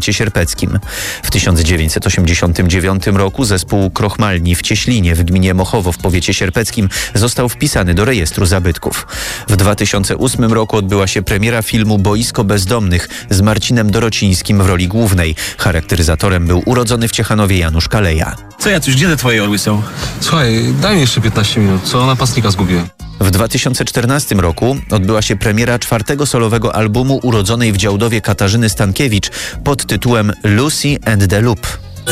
powiecie sierpeckim. W 1989 roku zespół krochmalni w Cieślinie w gminie Mochowo w powiecie sierpeckim został wpisany do rejestru zabytków. W 2008 roku odbyła się premiera filmu Boisko bezdomnych z Marcinem Dorocińskim w roli głównej. Charakteryzatorem był urodzony w Ciechanowie Janusz Kaleja. Co Jacuś, gdzie te twoje orły są? Słuchaj, daj mi jeszcze 15 minut, co napastnika zgubiłem. W 2014 roku odbyła się premiera 4. solowego albumu urodzonej w Działdowie Katarzyny Stankiewicz pod tytułem Lucy and the Loop.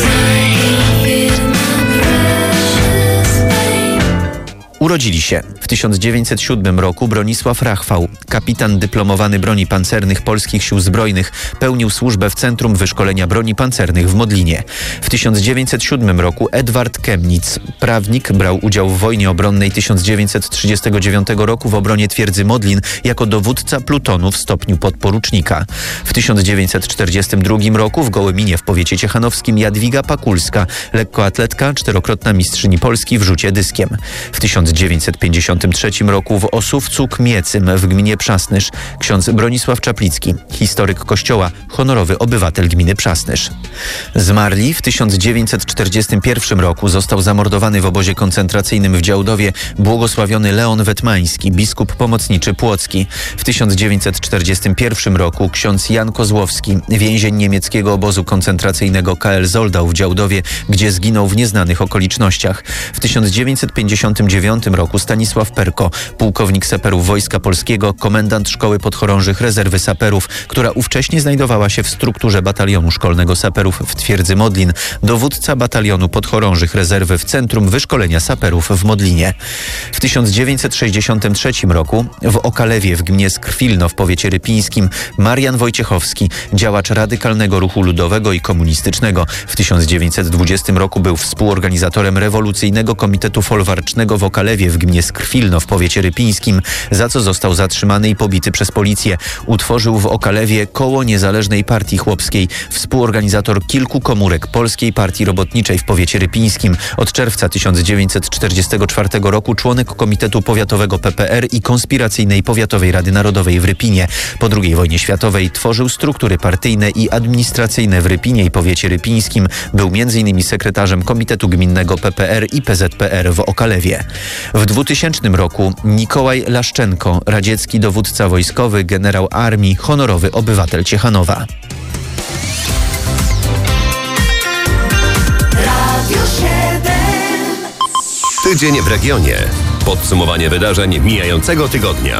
Urodzili się w 1907 roku Bronisław Rachwał, kapitan dyplomowany broni pancernych Polskich Sił Zbrojnych, pełnił służbę w Centrum Wyszkolenia Broni Pancernych w Modlinie. W 1907 roku Edward Kemnitz, prawnik, brał udział w wojnie obronnej 1939 roku w obronie twierdzy Modlin jako dowódca plutonu w stopniu podporucznika. W 1942 roku w Gołyminie w powiecie ciechanowskim Jadwiga Pakulska, lekkoatletka, 4-krotna mistrzyni Polski w rzucie dyskiem. W 1953 roku w Osówcu Kmiecym w gminie Przasnysz ksiądz Bronisław Czaplicki, historyk kościoła, honorowy obywatel gminy Przasnysz. Zmarli w 1941 roku został zamordowany w obozie koncentracyjnym w Działdowie błogosławiony Leon Wetmański, biskup pomocniczy płocki. W 1941 roku ksiądz Jan Kozłowski, więzień niemieckiego obozu koncentracyjnego KL Zoldau w Działdowie, gdzie zginął w nieznanych okolicznościach. W 1959 roku Stanisław Perko, pułkownik saperów Wojska Polskiego, komendant Szkoły Podchorążych Rezerwy Saperów, która ówcześnie znajdowała się w strukturze Batalionu Szkolnego Saperów w twierdzy Modlin, dowódca Batalionu Podchorążych Rezerwy w Centrum Wyszkolenia Saperów w Modlinie. W 1963 roku w Okalewie w gminie Skrwilno w powiecie rypińskim Marian Wojciechowski, działacz radykalnego ruchu ludowego i komunistycznego. W 1920 roku był współorganizatorem rewolucyjnego komitetu folwarcznego w Okalewie w gminie Skrwilno w powiecie rypińskim, za co został zatrzymany i pobity przez policję. Utworzył w Okalewie koło Niezależnej Partii Chłopskiej, współorganizator kilku komórek Polskiej Partii Robotniczej w powiecie rypińskim. Od czerwca 1944 roku członek Komitetu Powiatowego PPR i Konspiracyjnej Powiatowej Rady Narodowej w Rypinie. Po II wojnie światowej tworzył struktury partyjne i administracyjne w Rypinie i powiecie rypińskim. Był m.in. sekretarzem Komitetu Gminnego PPR i PZPR w Okalewie. W 2000 roku Nikołaj Laszczenko, radziecki dowódca wojskowy, generał armii, honorowy obywatel Ciechanowa. Tydzień w regionie. Podsumowanie wydarzeń mijającego tygodnia.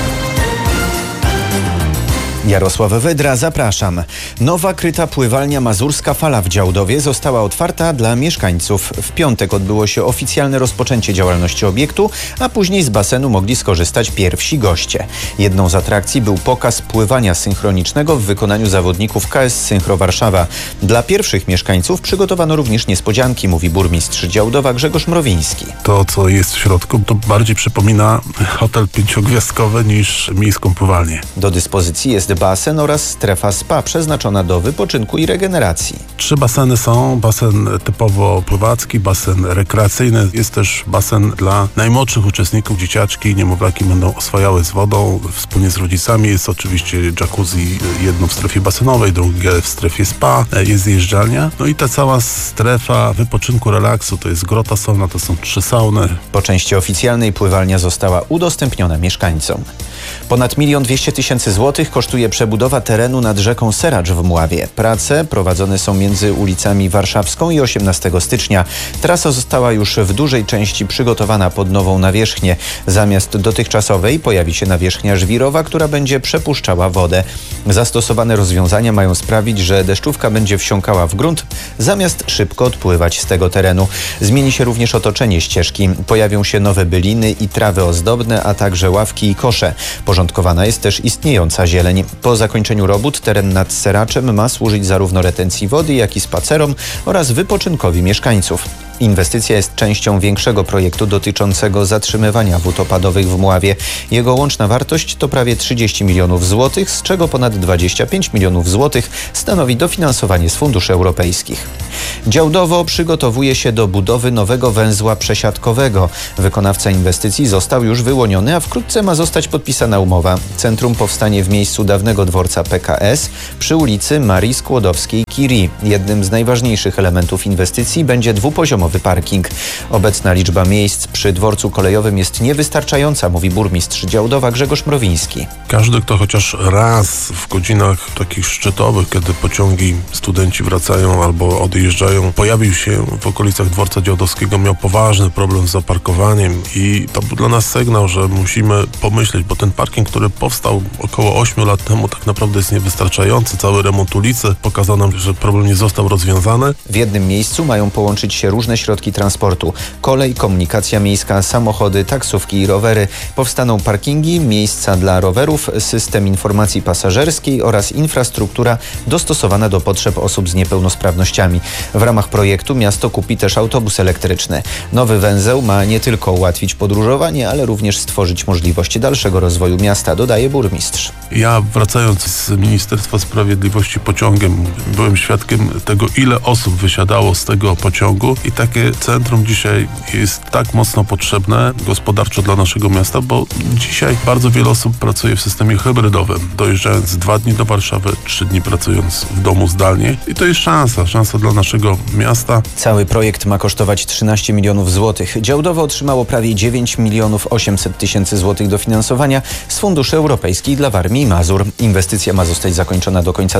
Jarosław Wydra, zapraszam. Nowa kryta pływalnia Mazurska Fala w Działdowie została otwarta dla mieszkańców. W piątek odbyło się oficjalne rozpoczęcie działalności obiektu, a później z basenu mogli skorzystać pierwsi goście. Jedną z atrakcji był pokaz pływania synchronicznego w wykonaniu zawodników KS Synchro Warszawa. Dla pierwszych mieszkańców przygotowano również niespodzianki, mówi burmistrz Działdowa Grzegorz Mrowiński. To, co jest w środku, to bardziej przypomina hotel 5-gwiazdkowy niż miejską pływalnię. Do dyspozycji jest basen oraz strefa spa przeznaczona do wypoczynku i regeneracji. 3 baseny są. Basen typowo pływacki, basen rekreacyjny. Jest też basen dla najmłodszych uczestników. Dzieciaczki, niemowlaki będą oswajały z wodą wspólnie z rodzicami. Jest oczywiście jacuzzi, jedno w strefie basenowej, drugie w strefie spa. Jest zjeżdżalnia. No i ta cała strefa wypoczynku, relaksu, to jest grota sauna, to są 3 sauny. Po części oficjalnej pływalnia została udostępniona mieszkańcom. Ponad 1 200 000 złotych kosztuje przebudowa terenu nad rzeką Seracz w Mławie. Prace prowadzone są między ulicami Warszawską i 18 stycznia. Trasa została już w dużej części przygotowana pod nową nawierzchnię. Zamiast dotychczasowej pojawi się nawierzchnia żwirowa, która będzie przepuszczała wodę. Zastosowane rozwiązania mają sprawić, że deszczówka będzie wsiąkała w grunt, zamiast szybko odpływać z tego terenu. Zmieni się również otoczenie ścieżki. Pojawią się nowe byliny i trawy ozdobne, a także ławki i kosze. Porządkowana jest też istniejąca zieleń. Po zakończeniu robót teren nad Seraczem ma służyć zarówno retencji wody, jak i spacerom oraz wypoczynkowi mieszkańców. Inwestycja jest częścią większego projektu dotyczącego zatrzymywania wód opadowych w Mławie. Jego łączna wartość to prawie 30 milionów złotych, z czego ponad 25 milionów złotych stanowi dofinansowanie z funduszy europejskich. Działdowo przygotowuje się do budowy nowego węzła przesiadkowego. Wykonawca inwestycji został już wyłoniony, a wkrótce ma zostać podpisana umowa. Centrum powstanie w miejscu dawnego dworca PKS przy ulicy Marii Skłodowskiej Kiri. Jednym z najważniejszych elementów inwestycji będzie dwupoziomowy parking. Obecna liczba miejsc przy dworcu kolejowym jest niewystarczająca, mówi burmistrz Działdowa Grzegorz Mrowiński. Każdy, kto chociaż raz w godzinach takich szczytowych, kiedy pociągi, studenci wracają albo odjeżdżają, pojawił się w okolicach dworca Działdowskiego, miał poważny problem z zaparkowaniem i to był dla nas sygnał, że musimy pomyśleć, bo ten parking, który powstał około 8 lat temu, tak naprawdę jest niewystarczający. Cały remont ulicy pokazał nam, że problem nie został rozwiązany. W jednym miejscu mają połączyć się różne środki transportu. Kolej, komunikacja miejska, samochody, taksówki i rowery. Powstaną parkingi, miejsca dla rowerów, system informacji pasażerskiej oraz infrastruktura dostosowana do potrzeb osób z niepełnosprawnościami. W ramach projektu miasto kupi też autobus elektryczny. Nowy węzeł ma nie tylko ułatwić podróżowanie, ale również stworzyć możliwość dalszego rozwoju miasta, dodaje burmistrz. Ja wracając z Ministerstwa Sprawiedliwości pociągiem, byłem świadkiem tego, ile osób wysiadało z tego pociągu i takie centrum dzisiaj jest tak mocno potrzebne gospodarczo dla naszego miasta, bo dzisiaj bardzo wiele osób pracuje w systemie hybrydowym, dojeżdżając 2 dni do Warszawy, 3 dni pracując w domu zdalnie i to jest szansa dla naszego miasta. Cały projekt ma kosztować 13 milionów złotych. Działdowo otrzymało prawie 9 milionów 800 tysięcy złotych dofinansowania z funduszy europejskich dla Warmii i Mazur. Inwestycja ma zostać zakończona do końca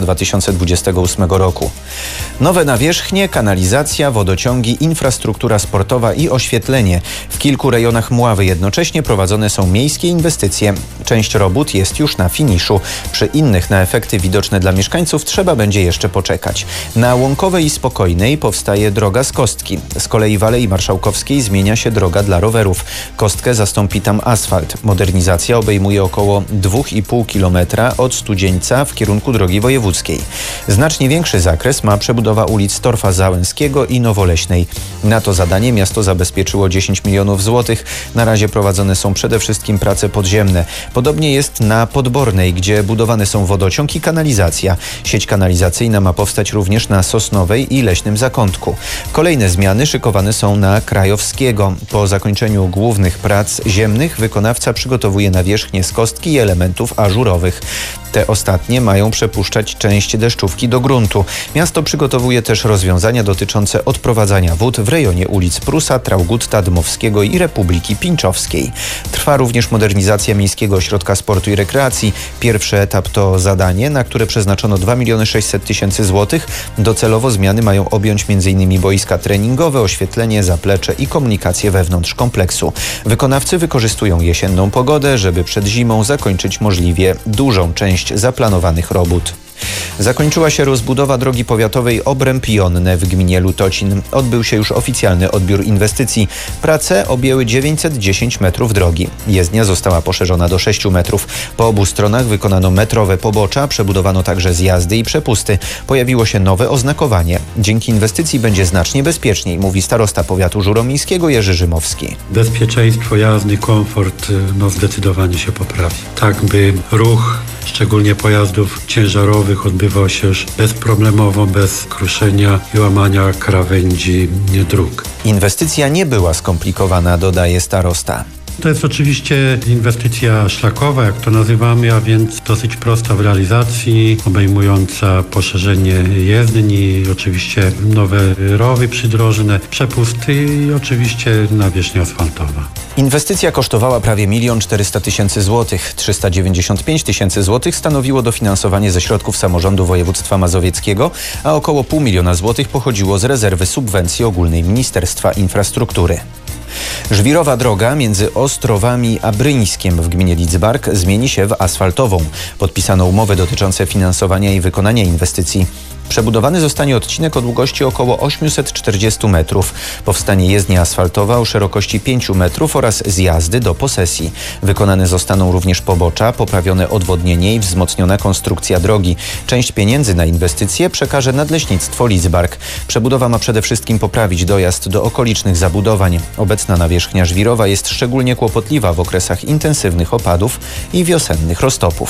2028 roku. Nowe nawierzchnie, kanalizacja, wodociągi, infrastruktura sportowa i oświetlenie. W kilku rejonach Mławy jednocześnie prowadzone są miejskie inwestycje. Część robót jest już na finiszu. Przy innych na efekty widoczne dla mieszkańców trzeba będzie jeszcze poczekać. Na Łąkowej i Spokojnej powstaje droga z Kostki. Z kolei w Alei Marszałkowskiej zmienia się droga dla rowerów. Kostkę zastąpi tam asfalt. Modernizacja obejmuje około 2,5 km od Studzieńca w kierunku drogi wojewódzkiej. Znacznie większy zakres ma przebudowa ulic Torfa Załęskiego i Nowoleśnej. Na to zadanie miasto zabezpieczyło 10 milionów złotych. Na razie prowadzone są przede wszystkim prace podziemne. Podobnie jest na Podbornej, gdzie budowane są wodociąg i kanalizacja. Sieć kanalizacyjna ma powstać również na Sosnowej i Leśnym Zakątku. Kolejne zmiany szykowane są na Krajowskiego. Po zakończeniu głównych prac ziemnych wykonawca przygotowuje nawierzchnię z kostki i elementów ażurowych. Te ostatnie mają przepuszczać część deszczówki do gruntu. Miasto przygotowuje też rozwiązania dotyczące odprowadzania wód w rejonie ulic Prusa, Traugutta, Dmowskiego i Republiki Pińczowskiej. Trwa również modernizacja Miejskiego Ośrodka Sportu i Rekreacji. Pierwszy etap to zadanie, na które przeznaczono 2 600 000 złotych. Docelowo zmiany mają objąć m.in. boiska treningowe, oświetlenie, zaplecze i komunikację wewnątrz kompleksu. Wykonawcy wykorzystują jesienną pogodę, żeby przed zimą zakończyć możliwie dużą część zaplanowanych robót. Zakończyła się rozbudowa drogi powiatowej Obręb-Jonne w gminie Lutocin. Odbył się już oficjalny odbiór inwestycji. Prace objęły 910 metrów drogi. Jezdnia została poszerzona do 6 metrów. Po obu stronach wykonano metrowe pobocza, przebudowano także zjazdy i przepusty. Pojawiło się nowe oznakowanie. Dzięki inwestycji będzie znacznie bezpieczniej, mówi starosta powiatu żuromińskiego Jerzy Rzymowski. Bezpieczeństwo jazdy, komfort zdecydowanie się poprawi. Tak by ruch, szczególnie pojazdów ciężarowych, odbywał się już bezproblemowo, bez kruszenia i łamania krawędzi dróg. Inwestycja nie była skomplikowana, dodaje starosta. To jest oczywiście inwestycja szlakowa, jak to nazywamy, a więc dosyć prosta w realizacji, obejmująca poszerzenie jezdni, oczywiście nowe rowy przydrożne, przepusty i oczywiście nawierzchnia asfaltowa. Inwestycja kosztowała prawie 1 400 000 złotych. 395 000 złotych stanowiło dofinansowanie ze środków samorządu województwa mazowieckiego, a około 500 000 złotych pochodziło z rezerwy subwencji ogólnej Ministerstwa Infrastruktury. Żwirowa droga między Ostrowami a Bryńskiem w gminie Lidzbark zmieni się w asfaltową. Podpisano umowy dotyczące finansowania i wykonania inwestycji. Przebudowany zostanie odcinek o długości około 840 metrów. Powstanie jezdnia asfaltowa o szerokości 5 metrów oraz zjazdy do posesji. Wykonane zostaną również pobocza, poprawione odwodnienie i wzmocniona konstrukcja drogi. Część pieniędzy na inwestycje przekaże Nadleśnictwo Lidzbark. Przebudowa ma przede wszystkim poprawić dojazd do okolicznych zabudowań. Obecna nawierzchnia żwirowa jest szczególnie kłopotliwa w okresach intensywnych opadów i wiosennych roztopów.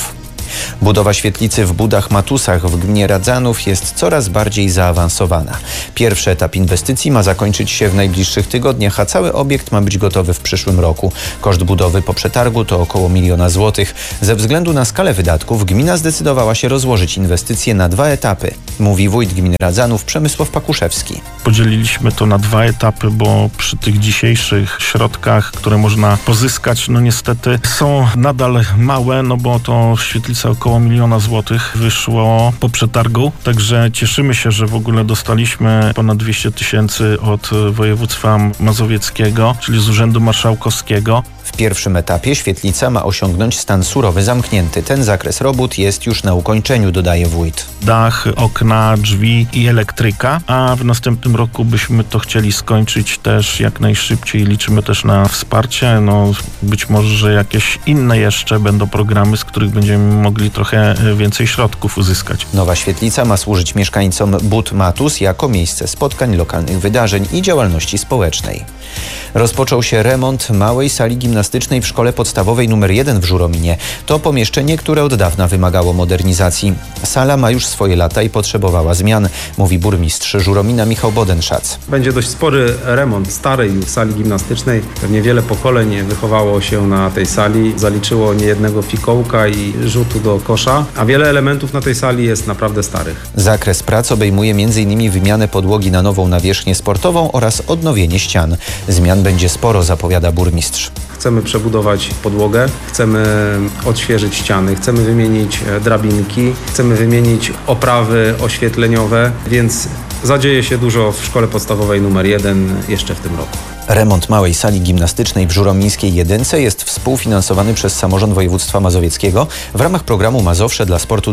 Budowa świetlicy w Budach-Matusach w gminie Radzanów jest coraz bardziej zaawansowana. Pierwszy etap inwestycji ma zakończyć się w najbliższych tygodniach, a cały obiekt ma być gotowy w przyszłym roku. Koszt budowy po przetargu to około 1 000 000 złotych. Ze względu na skalę wydatków gmina zdecydowała się rozłożyć inwestycje na 2 etapy, mówi wójt gminy Radzanów Przemysław Pakuszewski. Podzieliliśmy to na 2 etapy, bo przy tych dzisiejszych środkach, które można pozyskać, niestety są nadal małe, bo to świetlica około 1 000 000 złotych wyszło po przetargu. Także cieszymy się, że w ogóle dostaliśmy ponad 200 000 od województwa mazowieckiego, czyli z Urzędu Marszałkowskiego. W pierwszym etapie świetlica ma osiągnąć stan surowy zamknięty. Ten zakres robót jest już na ukończeniu, dodaje wójt. Dach, okna, drzwi i elektryka, a w następnym roku byśmy to chcieli skończyć też jak najszybciej. Liczymy też na wsparcie. Być może, że jakieś inne jeszcze będą programy, z których będziemy mogli trochę więcej środków uzyskać. Nowa świetlica ma służyć mieszkańcom Bud-Matus jako miejsce spotkań, lokalnych wydarzeń i działalności społecznej. Rozpoczął się remont małej sali gimnastycznej w szkole podstawowej nr 1 w Żurominie. To pomieszczenie, które od dawna wymagało modernizacji. Sala ma już swoje lata i potrzebowała zmian, mówi burmistrz Żuromina Michał Bodenszac. Będzie dość spory remont starej sali gimnastycznej. Pewnie wiele pokoleń wychowało się na tej sali, zaliczyło niejednego fikołka i rzutu do kosza, a wiele elementów na tej sali jest naprawdę starych. Zakres prac obejmuje m.in. wymianę podłogi na nową nawierzchnię sportową oraz odnowienie ścian. Zmian będzie sporo, zapowiada burmistrz. Chcemy przebudować podłogę, chcemy odświeżyć ściany, chcemy wymienić drabinki, chcemy wymienić oprawy oświetleniowe, więc zadzieje się dużo w szkole podstawowej nr 1 jeszcze w tym roku. Remont małej sali gimnastycznej w Żuromińskiej Jedynce jest współfinansowany przez samorząd województwa mazowieckiego w ramach programu Mazowsze dla Sportu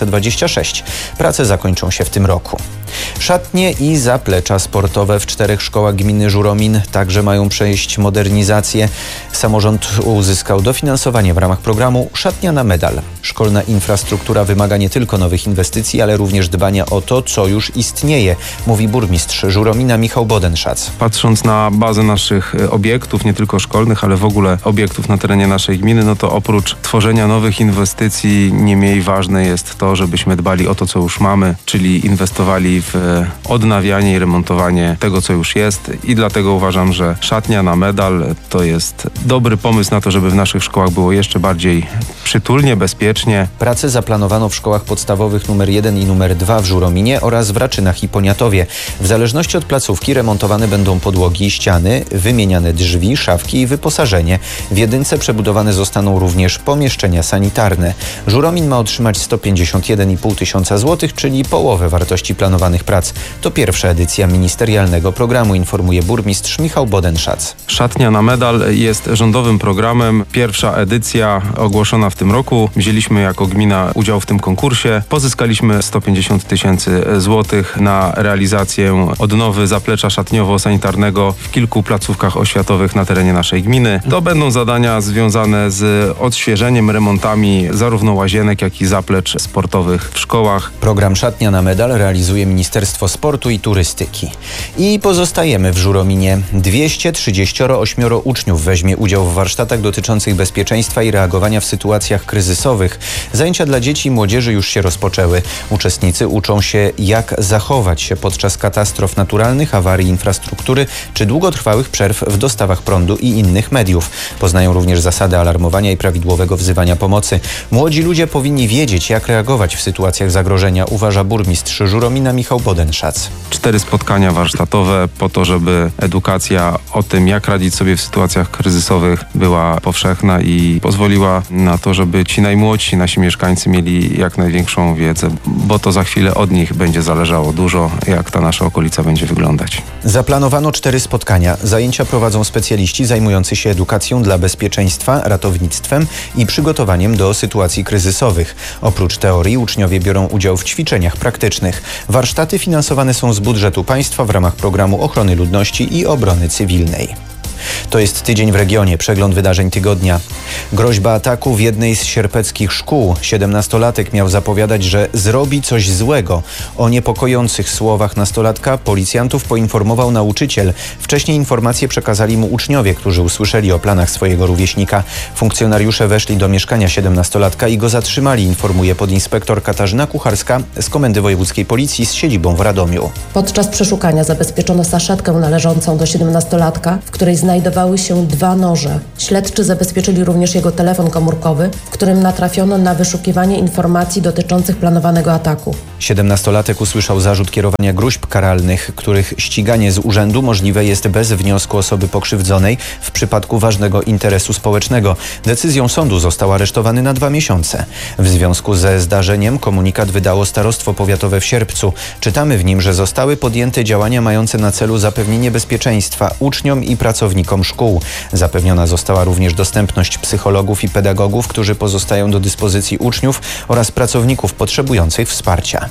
2026. Prace zakończą się w tym roku. Szatnie i zaplecza sportowe w 4 szkołach gminy Żuromin także mają przejść modernizację. Samorząd uzyskał dofinansowanie w ramach programu Szatnia na medal. Szkolna infrastruktura wymaga nie tylko nowych inwestycji, ale również dbania o to, co już istnieje, mówi burmistrz Żuromina Michał Bodenszac. Patrząc na bazę naszych obiektów, nie tylko szkolnych, ale w ogóle obiektów na terenie naszej gminy, to oprócz tworzenia nowych inwestycji nie mniej ważne jest to, żebyśmy dbali o to, co już mamy, czyli inwestowali w odnawianie i remontowanie tego, co już jest, i dlatego uważam, że szatnia na medal to jest dobry pomysł na to, żeby w naszych szkołach było jeszcze bardziej przytulnie, bezpiecznie. Prace zaplanowano w szkołach podstawowych nr 1 i nr 2 w Żurominie oraz w Raczynach i Poniatowie. W zależności od placówki remontowane będą podłogi i ściany, wymieniane drzwi, szafki i wyposażenie. W Jedynce przebudowane zostaną również pomieszczenia sanitarne. Żuromin ma otrzymać 151,5 tysiąca złotych, czyli połowę wartości planowanych prac. To pierwsza edycja ministerialnego programu, informuje burmistrz Michał Bodenszac. Szatnia na medal jest rządowym programem. Pierwsza edycja ogłoszona w tym roku. Wzięliśmy jako gmina udział w tym konkursie. Pozyskaliśmy 150 tysięcy złotych na realizację odnowy zaplecza szatniowo-sanitarnego w kilku placówkach oświatowych na terenie naszej gminy. To będą zadania związane z odświeżeniem, remontami zarówno łazienek, jak i zaplecz sportowych w szkołach. Program Szatnia na medal realizuje Ministerstwo Sportu i Turystyki. I pozostajemy w Żurominie. 238 uczniów weźmie udział w warsztatach dotyczących bezpieczeństwa i reagowania w sytuacjach kryzysowych. Zajęcia dla dzieci i młodzieży już się rozpoczęły. Uczestnicy uczą się, jak zachować się podczas katastrof naturalnych, awarii infrastruktury czy długotrwałych przerw w dostawach prądu i innych mediów. Poznają również zasady alarmowania i prawidłowego wzywania pomocy. Młodzi ludzie powinni wiedzieć, jak reagować w sytuacjach zagrożenia, uważa burmistrz Żuromina Michał Bodenszac. 4 spotkania warsztatowe po to, żeby edukacja o tym, jak radzić sobie w sytuacjach kryzysowych, była powszechna i pozwoliła na to, żeby ci najmłodsi, nasi mieszkańcy mieli jak największą wiedzę, bo to za chwilę od nich będzie zależało dużo, jak ta nasza okolica będzie wyglądać. Zaplanowano 4 spotkania. Zajęcia prowadzą specjaliści zajmujący się edukacją dla bezpieczeństwa, ratownictwem i przygotowaniem do sytuacji kryzysowych. Oprócz teorii uczniowie biorą udział w ćwiczeniach praktycznych. Warsztaty finansowane są z budżetu państwa w ramach programu ochrony ludności i obrony cywilnej. To jest Tydzień w regionie, przegląd wydarzeń tygodnia. Groźba ataku w jednej z sierpeckich szkół. 17-latek miał zapowiadać, że zrobi coś złego. O niepokojących słowach nastolatka policjantów poinformował nauczyciel. Wcześniej informacje przekazali mu uczniowie, którzy usłyszeli o planach swojego rówieśnika. Funkcjonariusze weszli do mieszkania 17-latka i go zatrzymali, informuje podinspektor Katarzyna Kucharska z Komendy Wojewódzkiej Policji z siedzibą w Radomiu. Podczas przeszukania zabezpieczono saszetkę należącą do 17-latka, w której znajdowały się 2 noże. Śledczy zabezpieczyli również jego telefon komórkowy, w którym natrafiono na wyszukiwanie informacji dotyczących planowanego ataku. 17-latek usłyszał zarzut kierowania gróźb karalnych, których ściganie z urzędu możliwe jest bez wniosku osoby pokrzywdzonej w przypadku ważnego interesu społecznego. Decyzją sądu został aresztowany na 2 miesiące. W związku ze zdarzeniem komunikat wydało Starostwo Powiatowe w Sierpcu. Czytamy w nim, że zostały podjęte działania mające na celu zapewnienie bezpieczeństwa uczniom i pracownikom szkół. Zapewniona została również dostępność psychologów i pedagogów, którzy pozostają do dyspozycji uczniów oraz pracowników potrzebujących wsparcia.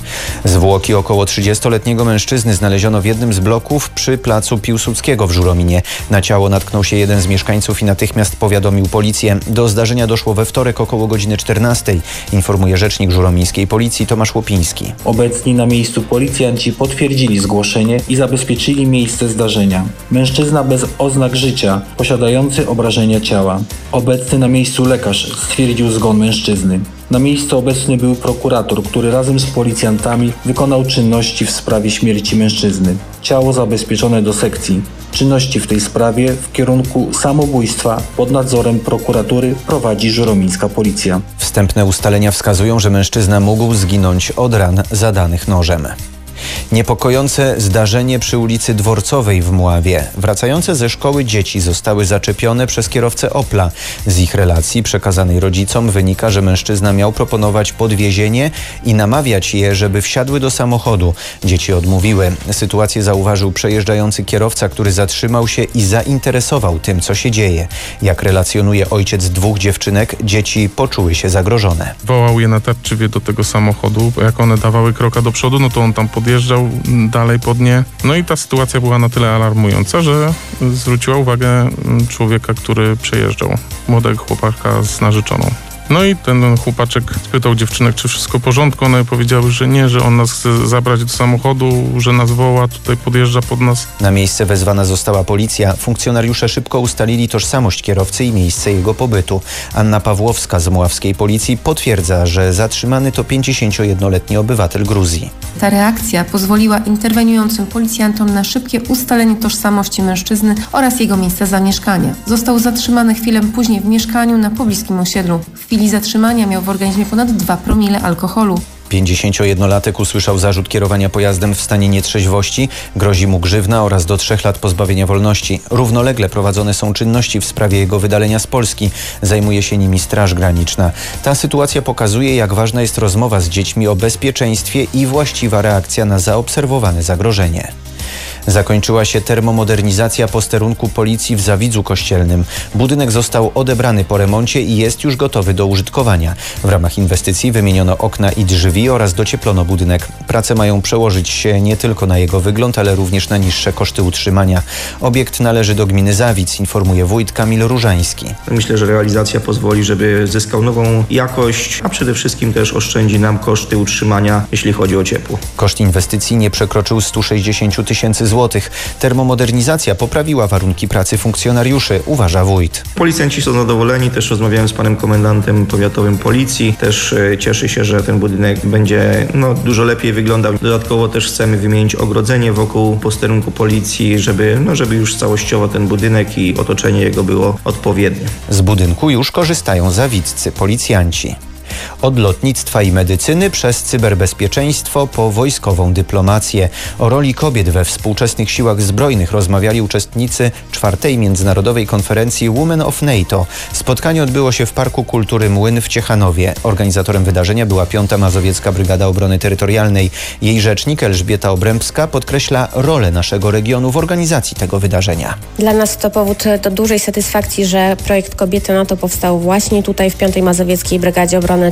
Zwłoki około 30-letniego mężczyzny znaleziono w jednym z bloków przy placu Piłsudskiego w Żurominie. Na ciało natknął się jeden z mieszkańców i natychmiast powiadomił policję. Do zdarzenia doszło we wtorek około godziny 14, informuje rzecznik żuromińskiej policji Tomasz Łopiński. Obecni na miejscu policjanci potwierdzili zgłoszenie i zabezpieczyli miejsce zdarzenia. Mężczyzna bez oznak życia, posiadający obrażenia ciała. Obecny na miejscu lekarz stwierdził zgon mężczyzny. Na miejscu obecny był prokurator, który razem z policjantami wykonał czynności w sprawie śmierci mężczyzny. Ciało zabezpieczone do sekcji. Czynności w tej sprawie w kierunku samobójstwa pod nadzorem prokuratury prowadzi żuromińska policja. Wstępne ustalenia wskazują, że mężczyzna mógł zginąć od ran zadanych nożem. Niepokojące zdarzenie przy ulicy Dworcowej w Mławie. Wracające ze szkoły dzieci zostały zaczepione przez kierowcę Opla. Z ich relacji przekazanej rodzicom wynika, że mężczyzna miał proponować podwiezienie i namawiać je, żeby wsiadły do samochodu. Dzieci odmówiły. Sytuację zauważył przejeżdżający kierowca, który zatrzymał się i zainteresował tym, co się dzieje. Jak relacjonuje ojciec 2 dziewczynek, dzieci poczuły się zagrożone. Wołał je natarczywie do tego samochodu, bo jak one dawały kroka do przodu, no to on tam podjeżdżał dalej pod nie. No i ta sytuacja była na tyle alarmująca, że zwróciła uwagę człowieka, który przejeżdżał, młodego chłopaka z narzeczoną. No i ten chłopaczek spytał dziewczynek, czy wszystko w porządku. One powiedziały, że nie, że on nas chce zabrać do samochodu, że nas woła, tutaj podjeżdża pod nas. Na miejsce wezwana została policja. Funkcjonariusze szybko ustalili tożsamość kierowcy i miejsce jego pobytu. Anna Pawłowska z mławskiej policji potwierdza, że zatrzymany to 51-letni obywatel Gruzji. Ta reakcja pozwoliła interweniującym policjantom na szybkie ustalenie tożsamości mężczyzny oraz jego miejsca zamieszkania. Został zatrzymany chwilę później w mieszkaniu na pobliskim osiedlu. W chwili zatrzymania miał w organizmie ponad 2 promile alkoholu. 51-latek usłyszał zarzut kierowania pojazdem w stanie nietrzeźwości. Grozi mu grzywna oraz do 3 lat pozbawienia wolności. Równolegle prowadzone są czynności w sprawie jego wydalenia z Polski. Zajmuje się nimi Straż Graniczna. Ta sytuacja pokazuje, jak ważna jest rozmowa z dziećmi o bezpieczeństwie i właściwa reakcja na zaobserwowane zagrożenie. Zakończyła się termomodernizacja posterunku policji w Zawidzu Kościelnym. Budynek został odebrany po remoncie i jest już gotowy do użytkowania. W ramach inwestycji wymieniono okna i drzwi oraz docieplono budynek. Prace mają przełożyć się nie tylko na jego wygląd, ale również na niższe koszty utrzymania. Obiekt należy do gminy Zawidz, informuje wójt Kamil Różański. Myślę, że realizacja pozwoli, żeby zyskał nową jakość, a przede wszystkim też oszczędzi nam koszty utrzymania, jeśli chodzi o ciepło. Koszt inwestycji nie przekroczył 160 000 złotych. Termomodernizacja poprawiła warunki pracy funkcjonariuszy, uważa wójt. Policjanci są zadowoleni, też rozmawiałem z panem komendantem powiatowym policji. Też cieszy się, że ten budynek będzie dużo lepiej wyglądał. Dodatkowo też chcemy wymienić ogrodzenie wokół posterunku policji, żeby już całościowo ten budynek i otoczenie jego było odpowiednie. Z budynku już korzystają zawidzcy policjanci. Od lotnictwa i medycyny przez cyberbezpieczeństwo po wojskową dyplomację. O roli kobiet we współczesnych siłach zbrojnych rozmawiali uczestnicy 4. Międzynarodowej Konferencji Women of NATO. Spotkanie odbyło się w Parku Kultury Młyn w Ciechanowie. Organizatorem wydarzenia była 5. Mazowiecka Brygada Obrony Terytorialnej. Jej rzecznik Elżbieta Obrębska podkreśla rolę naszego regionu w organizacji tego wydarzenia. Dla nas to powód do dużej satysfakcji, że projekt Kobiety NATO powstał właśnie tutaj w 5. Mazowieckiej Brygadzie Obrony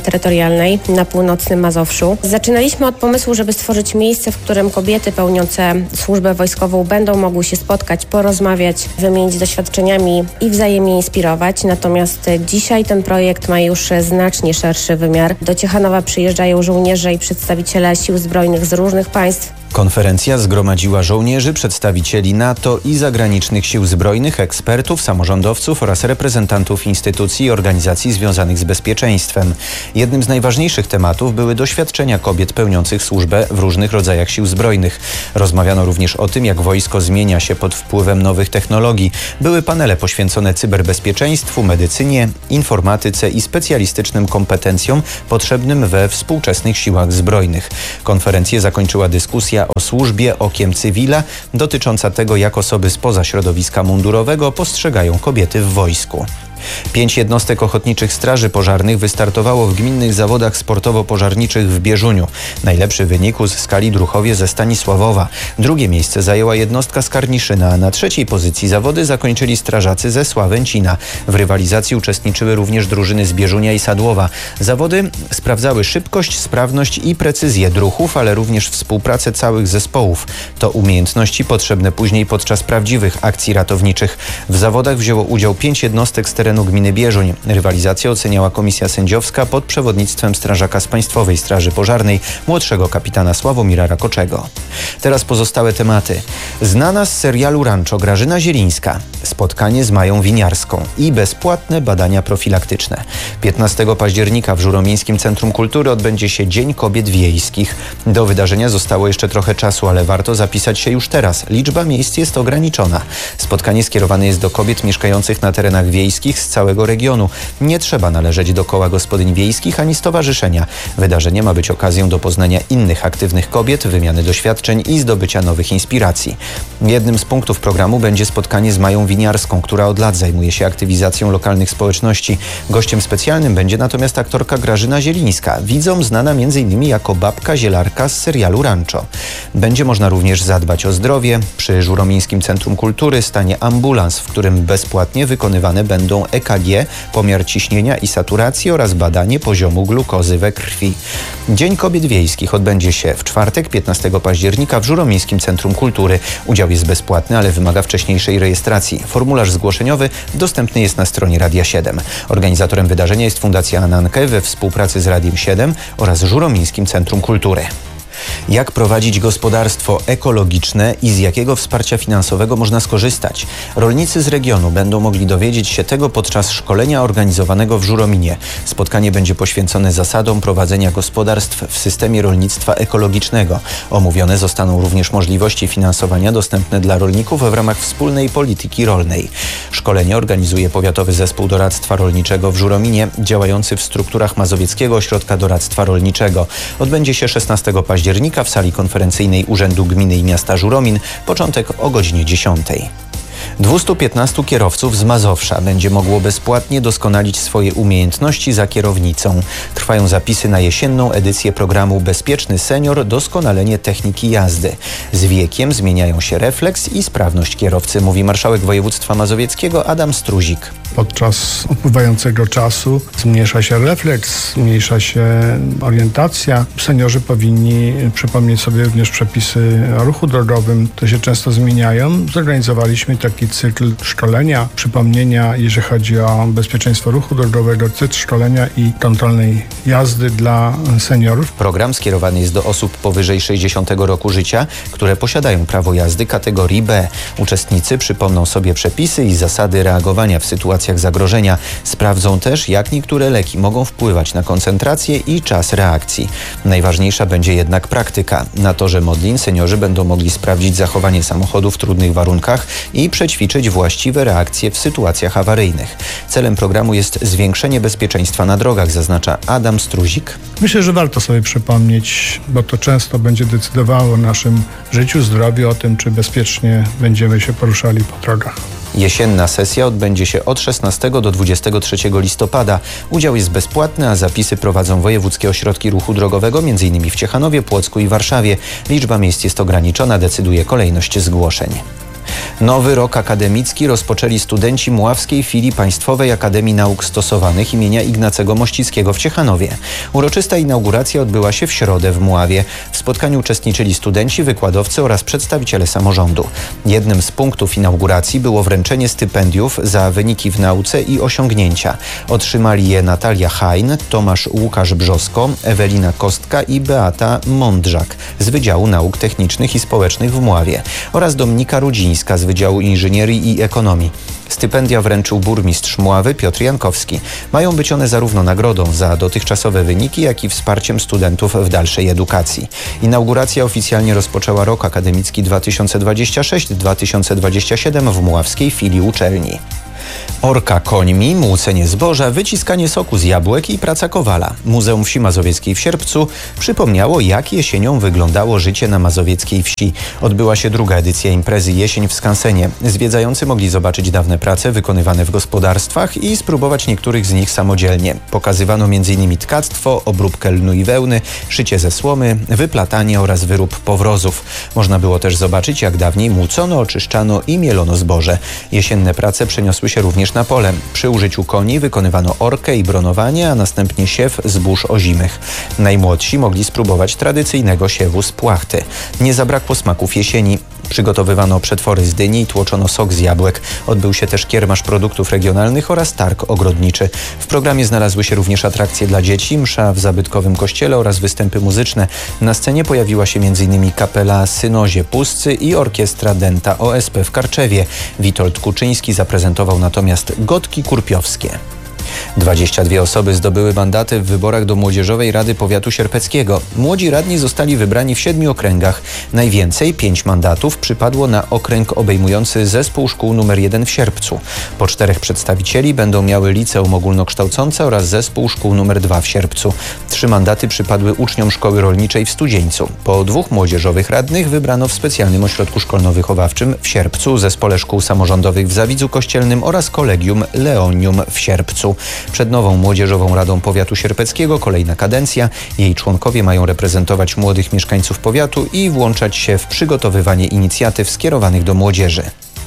Terytorialnej na północnym Mazowszu. Zaczynaliśmy od pomysłu, żeby stworzyć miejsce, w którym kobiety pełniące służbę wojskową będą mogły się spotkać, porozmawiać, wymienić doświadczeniami i wzajemnie inspirować. Natomiast dzisiaj ten projekt ma już znacznie szerszy wymiar. Do Ciechanowa przyjeżdżają żołnierze i przedstawiciele sił zbrojnych z różnych państw. Konferencja zgromadziła żołnierzy, przedstawicieli NATO i zagranicznych sił zbrojnych, ekspertów, samorządowców oraz reprezentantów instytucji i organizacji związanych z bezpieczeństwem. Jednym z najważniejszych tematów były doświadczenia kobiet pełniących służbę w różnych rodzajach sił zbrojnych. Rozmawiano również o tym, jak wojsko zmienia się pod wpływem nowych technologii. Były panele poświęcone cyberbezpieczeństwu, medycynie, informatyce i specjalistycznym kompetencjom potrzebnym we współczesnych siłach zbrojnych. Konferencję zakończyła dyskusja o służbie okiem cywila dotycząca tego, jak osoby spoza środowiska mundurowego postrzegają kobiety w wojsku. 5 jednostek ochotniczych straży pożarnych wystartowało w gminnych zawodach sportowo-pożarniczych w Bieżuniu. Najlepszy wynik uzyskali druhowie ze Stanisławowa. Drugie miejsce zajęła jednostka z Karniszyna, a na trzeciej pozycji zawody zakończyli strażacy ze Sławęcina. W rywalizacji uczestniczyły również drużyny z Bieżunia i Sadłowa. Zawody sprawdzały szybkość, sprawność i precyzję druhów, ale również współpracę całych zespołów. To umiejętności potrzebne później podczas prawdziwych akcji ratowniczych. W zawodach wzięło udział 5 jednostek z terenu gminy Bieżuń. Rywalizację oceniała komisja sędziowska pod przewodnictwem strażaka z Państwowej Straży Pożarnej, młodszego kapitana Sławomira Rakoczego. Teraz pozostałe tematy. Znana z serialu Rancho Grażyna Zielińska. Spotkanie z Mają Winiarską i bezpłatne badania profilaktyczne. 15 października w Żuromińskim Centrum Kultury odbędzie się Dzień Kobiet Wiejskich. Do wydarzenia zostało jeszcze trochę czasu, ale warto zapisać się już teraz. Liczba miejsc jest ograniczona. Spotkanie skierowane jest do kobiet mieszkających na terenach wiejskich z całego regionu. Nie trzeba należeć do koła gospodyń wiejskich ani stowarzyszenia. Wydarzenie ma być okazją do poznania innych aktywnych kobiet, wymiany doświadczeń i zdobycia nowych inspiracji. Jednym z punktów programu będzie spotkanie z Mają Winiarską, która od lat zajmuje się aktywizacją lokalnych społeczności. Gościem specjalnym będzie natomiast aktorka Grażyna Zielińska, widzom znana m.in. jako babka zielarka z serialu Rancho. Będzie można również zadbać o zdrowie. Przy Żuromińskim Centrum Kultury stanie ambulans, w którym bezpłatnie wykonywane będą EKG, pomiar ciśnienia i saturacji oraz badanie poziomu glukozy we krwi. Dzień Kobiet Wiejskich odbędzie się w czwartek, 15 października w Żuromińskim Centrum Kultury. Udział jest bezpłatny, ale wymaga wcześniejszej rejestracji. Formularz zgłoszeniowy dostępny jest na stronie Radia 7. Organizatorem wydarzenia jest Fundacja Ananke we współpracy z Radiem 7 oraz Żuromińskim Centrum Kultury. Jak prowadzić gospodarstwo ekologiczne i z jakiego wsparcia finansowego można skorzystać? Rolnicy z regionu będą mogli dowiedzieć się tego podczas szkolenia organizowanego w Żurominie. Spotkanie będzie poświęcone zasadom prowadzenia gospodarstw w systemie rolnictwa ekologicznego. Omówione zostaną również możliwości finansowania dostępne dla rolników w ramach wspólnej polityki rolnej. Szkolenie organizuje Powiatowy Zespół Doradztwa Rolniczego w Żurominie, działający w strukturach Mazowieckiego Ośrodka Doradztwa Rolniczego. Odbędzie się 16 października w sali konferencyjnej Urzędu Gminy i Miasta Żuromin, początek o godzinie 10. 215 kierowców z Mazowsza będzie mogło bezpłatnie doskonalić swoje umiejętności za kierownicą. Trwają zapisy na jesienną edycję programu Bezpieczny Senior – Doskonalenie techniki jazdy. Z wiekiem zmieniają się refleks i sprawność kierowcy, mówi marszałek województwa mazowieckiego Adam Struzik. Podczas upływającego czasu zmniejsza się refleks, zmniejsza się orientacja. Seniorzy powinni przypomnieć sobie również przepisy o ruchu drogowym. To się często zmieniają. Zorganizowaliśmy taki cykl szkolenia, przypomnienia, jeżeli chodzi o bezpieczeństwo ruchu drogowego, cykl szkolenia i kontrolnej jazdy dla seniorów. Program skierowany jest do osób powyżej 60 roku życia, które posiadają prawo jazdy kategorii B. Uczestnicy przypomną sobie przepisy i zasady reagowania w sytuacjach zagrożenia. Sprawdzą też, jak niektóre leki mogą wpływać na koncentrację i czas reakcji. Najważniejsza będzie jednak praktyka. Na torze Modlin seniorzy będą mogli sprawdzić zachowanie samochodu w trudnych warunkach i przećwiczyć właściwe reakcje w sytuacjach awaryjnych. Celem programu jest zwiększenie bezpieczeństwa na drogach, zaznacza Adam Struzik. Myślę, że warto sobie przypomnieć, bo to często będzie decydowało o naszym życiu, zdrowiu, o tym, czy bezpiecznie będziemy się poruszali po drogach. Jesienna sesja odbędzie się od 16 do 23 listopada. Udział jest bezpłatny, a zapisy prowadzą wojewódzkie ośrodki ruchu drogowego, m.in. w Ciechanowie, Płocku i Warszawie. Liczba miejsc jest ograniczona, decyduje kolejność zgłoszeń. Nowy rok akademicki rozpoczęli studenci Mławskiej Filii Państwowej Akademii Nauk Stosowanych imienia Ignacego Mościckiego w Ciechanowie. Uroczysta inauguracja odbyła się w środę w Mławie. W spotkaniu uczestniczyli studenci, wykładowcy oraz przedstawiciele samorządu. Jednym z punktów inauguracji było wręczenie stypendiów za wyniki w nauce i osiągnięcia. Otrzymali je Natalia Hajn, Tomasz Łukasz Brzosko, Ewelina Kostka i Beata Mądrzak z Wydziału Nauk Technicznych i Społecznych w Mławie oraz Dominika Rudzińska z Wydziału Inżynierii i Ekonomii. Stypendia wręczył burmistrz Mławy Piotr Jankowski. Mają być one zarówno nagrodą za dotychczasowe wyniki, jak i wsparciem studentów w dalszej edukacji. Inauguracja oficjalnie rozpoczęła rok akademicki 2026-2027 w Mławskiej Filii Uczelni. Orka końmi, młócenie zboża, wyciskanie soku z jabłek i praca kowala. Muzeum Wsi Mazowieckiej w Sierpcu przypomniało, jak jesienią wyglądało życie na mazowieckiej wsi. Odbyła się druga edycja imprezy Jesień w Skansenie. Zwiedzający mogli zobaczyć dawne prace wykonywane w gospodarstwach i spróbować niektórych z nich samodzielnie. Pokazywano m.in. tkactwo, obróbkę lnu i wełny, szycie ze słomy, wyplatanie oraz wyrób powrozów. Można było też zobaczyć, jak dawniej młócono, oczyszczano i mielono zboże. Jesienne prace przeniosły się również na pole. Przy użyciu koni wykonywano orkę i bronowanie, a następnie siew zbóż ozimych. Najmłodsi mogli spróbować tradycyjnego siewu z płachty. Nie zabrakło smaków jesieni. Przygotowywano przetwory z dyni i tłoczono sok z jabłek. Odbył się też kiermasz produktów regionalnych oraz targ ogrodniczy. W programie znalazły się również atrakcje dla dzieci, msza w zabytkowym kościele oraz występy muzyczne. Na scenie pojawiła się m.in. kapela Synozie Puscy i orkiestra Denta OSP w Karczewie. Witold Kuczyński zaprezentował natomiast Gotki Kurpiowskie. 22 osoby zdobyły mandaty w wyborach do Młodzieżowej Rady Powiatu Sierpeckiego. Młodzi radni zostali wybrani w 7 okręgach. Najwięcej, 5 mandatów, przypadło na okręg obejmujący Zespół Szkół nr 1 w Sierpcu. Po 4 przedstawicieli będą miały Liceum Ogólnokształcące oraz Zespół Szkół nr 2 w Sierpcu. 3 mandaty przypadły uczniom Szkoły Rolniczej w Studzieńcu. Po 2 młodzieżowych radnych wybrano w Specjalnym Ośrodku Szkolno-Wychowawczym w Sierpcu, Zespole Szkół Samorządowych w Zawidzu Kościelnym oraz Kolegium Leonium w Sierpcu. Przed nową Młodzieżową Radą Powiatu Sierpeckiego kolejna kadencja. Jej członkowie mają reprezentować młodych mieszkańców powiatu i włączać się w przygotowywanie inicjatyw skierowanych do młodzieży.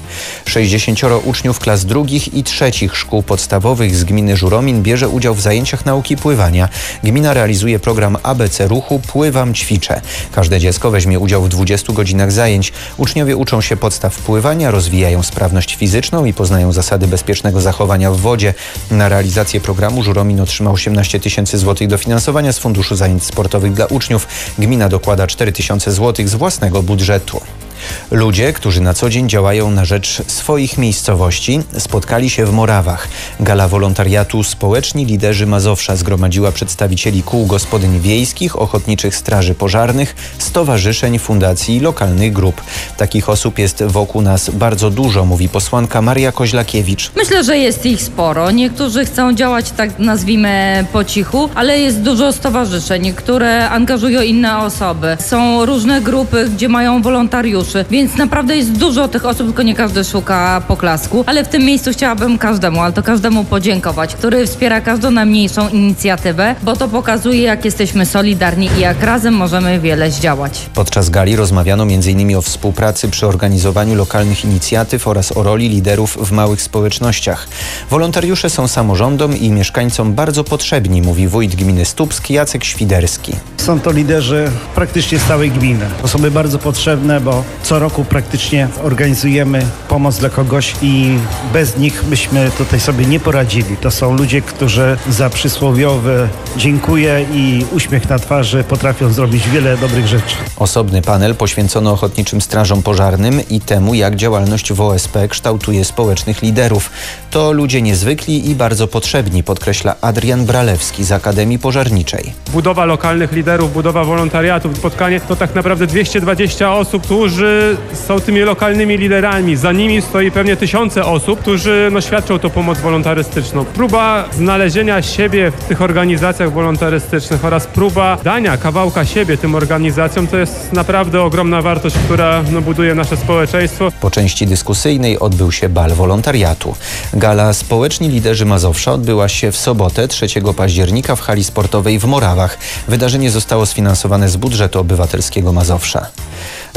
60 uczniów klas drugich i trzecich szkół podstawowych z gminy Żuromin bierze udział w zajęciach nauki pływania. Gmina realizuje program ABC Ruchu Pływam Ćwiczę. Każde dziecko weźmie udział w 20 godzinach zajęć. Uczniowie uczą się podstaw pływania, rozwijają sprawność fizyczną i poznają zasady bezpiecznego zachowania w wodzie. Na realizację programu Żuromin otrzymał 18 000 złotych dofinansowania z Funduszu Zajęć Sportowych dla Uczniów. Gmina dokłada 4 000 złotych z własnego budżetu. Ludzie, którzy na co dzień działają na rzecz swoich miejscowości, spotkali się w Morawach. Gala wolontariatu Społeczni Liderzy Mazowsza zgromadziła przedstawicieli kół gospodyń wiejskich, ochotniczych straży pożarnych, stowarzyszeń, fundacji i lokalnych grup. Takich osób jest wokół nas bardzo dużo, mówi posłanka Maria Koźlakiewicz. Myślę, że jest ich sporo. Niektórzy chcą działać, tak nazwijmy, po cichu, ale jest dużo stowarzyszeń, które angażują inne osoby. Są różne grupy, gdzie mają wolontariuszy, więc naprawdę jest dużo tych osób, tylko nie każdy szuka poklasku, ale w tym miejscu chciałabym każdemu podziękować, który wspiera każdą najmniejszą inicjatywę, bo to pokazuje, jak jesteśmy solidarni i jak razem możemy wiele zdziałać. Podczas gali rozmawiano m.in. o współpracy przy organizowaniu lokalnych inicjatyw oraz o roli liderów w małych społecznościach. Wolontariusze są samorządom i mieszkańcom bardzo potrzebni, mówi wójt gminy Stupsk Jacek Świderski. Są to liderzy praktycznie z całej gminy. Osoby bardzo potrzebne, bo co roku praktycznie organizujemy pomoc dla kogoś i bez nich byśmy tutaj sobie nie poradzili. To są ludzie, którzy za przysłowiowe dziękuję i uśmiech na twarzy potrafią zrobić wiele dobrych rzeczy. Osobny panel poświęcono ochotniczym strażom pożarnym i temu, jak działalność w OSP kształtuje społecznych liderów. To ludzie niezwykli i bardzo potrzebni, podkreśla Adrian Bralewski z Akademii Pożarniczej. Budowa lokalnych liderów, budowa wolontariatów, spotkanie to tak naprawdę 220 osób, którzy są tymi lokalnymi liderami. Za nimi stoi pewnie tysiące osób, którzy świadczą tą pomoc wolontarystyczną. Próba znalezienia siebie w tych organizacjach wolontarystycznych oraz próba dania kawałka siebie tym organizacjom to jest naprawdę ogromna wartość, która buduje nasze społeczeństwo. Po części dyskusyjnej odbył się bal wolontariatu. Gala Społeczni Liderzy Mazowsza odbyła się w sobotę 3 października w hali sportowej w Morawach. Wydarzenie zostało sfinansowane z budżetu obywatelskiego Mazowsza.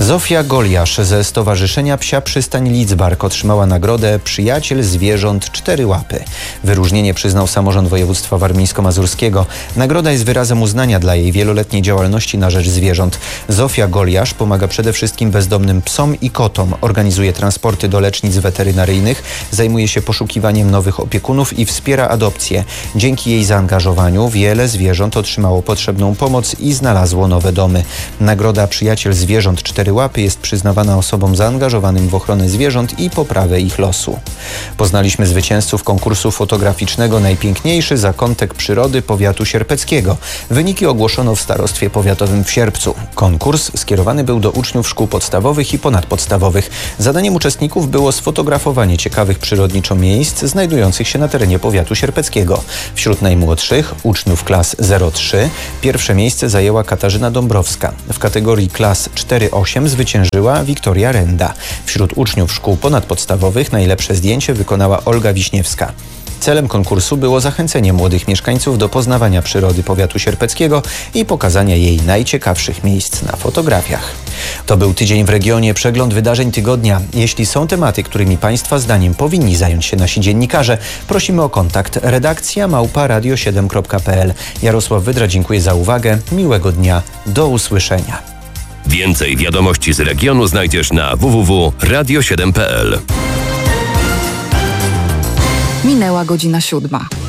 Zofia Goliasz ze Stowarzyszenia Psia Przystań Lidzbark otrzymała nagrodę Przyjaciel Zwierząt 4 łapy. Wyróżnienie przyznał samorząd województwa warmińsko-mazurskiego. Nagroda jest wyrazem uznania dla jej wieloletniej działalności na rzecz zwierząt. Zofia Goliasz pomaga przede wszystkim bezdomnym psom i kotom, organizuje transporty do lecznic weterynaryjnych, zajmuje się poszukiwaniem nowych opiekunów i wspiera adopcję. Dzięki jej zaangażowaniu wiele zwierząt otrzymało potrzebną pomoc i znalazło nowe domy. Nagroda Przyjaciel Zwierząt 4 łapy jest przyznawana osobom zaangażowanym w ochronę zwierząt i poprawę ich losu. Poznaliśmy zwycięzców konkursu fotograficznego Najpiękniejszy zakątek przyrody powiatu sierpeckiego. Wyniki ogłoszono w starostwie powiatowym w Sierpcu. Konkurs skierowany był do uczniów szkół podstawowych i ponadpodstawowych. Zadaniem uczestników było sfotografowanie ciekawych przyrodniczo miejsc znajdujących się na terenie powiatu sierpeckiego. Wśród najmłodszych, uczniów klas 03, pierwsze miejsce zajęła Katarzyna Dąbrowska. W kategorii klas 4-8 zwyciężyła Wiktoria Renda. Wśród uczniów szkół ponadpodstawowych najlepsze zdjęcie wykonała Olga Wiśniewska. Celem konkursu było zachęcenie młodych mieszkańców do poznawania przyrody powiatu sierpeckiego i pokazania jej najciekawszych miejsc na fotografiach. To był Tydzień w regionie, przegląd wydarzeń tygodnia. Jeśli są tematy, którymi Państwa zdaniem powinni zająć się nasi dziennikarze, prosimy o kontakt redakcja@radio7.pl. Jarosław Wydra, dziękuję za uwagę. Miłego dnia. Do usłyszenia. Więcej wiadomości z regionu znajdziesz na www.radio7.pl. Minęła godzina 7.